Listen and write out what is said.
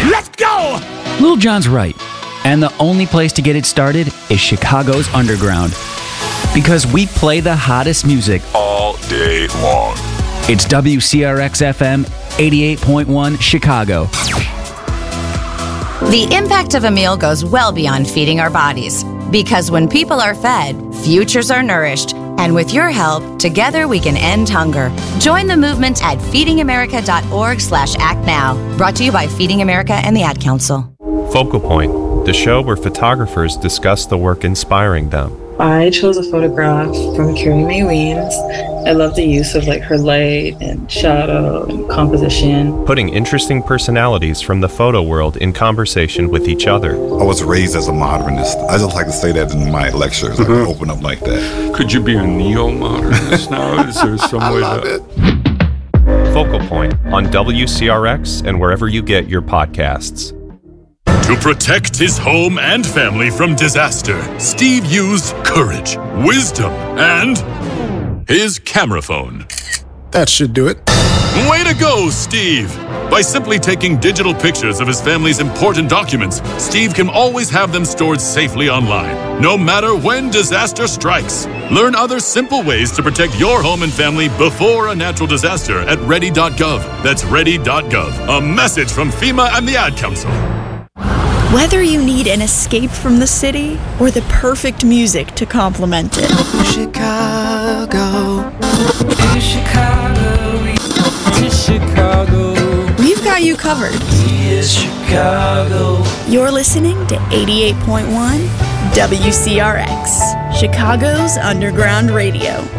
Let's go! Lil Jon's right. And the only place to get it started is Chicago's Underground. Because we play the hottest music all day long. It's WCRX-FM 88.1 Chicago. The impact of a meal goes well beyond feeding our bodies. Because when people are fed, futures are nourished. And with your help, together we can end hunger. Join the movement at feedingamerica.org/actnow. Brought to you by Feeding America and the Ad Council. Focal Point, the show where photographers discuss the work inspiring them. I chose a photograph from Carrie Mae Weems. I love the use of her light and shadow and composition. Putting interesting personalities from the photo world in conversation with each other. I was raised as a modernist. I just like to say that in my lectures. I can open up like that. Could you be a neo-modernist now? Is there some way to... Focal Point on WCRX and wherever you get your podcasts. To protect his home and family from disaster, Steve used courage, wisdom, and his camera phone. That should do it. Way to go, Steve! By simply taking digital pictures of his family's important documents, Steve can always have them stored safely online, no matter when disaster strikes. Learn other simple ways to protect your home and family before a natural disaster at ready.gov. That's ready.gov. A message from FEMA and the Ad Council. Whether you need an escape from the city or the perfect music to complement it. Chicago. In Chicago. We've got you covered. Yes, Chicago. You're listening to 88.1 WCRX, Chicago's Underground Radio.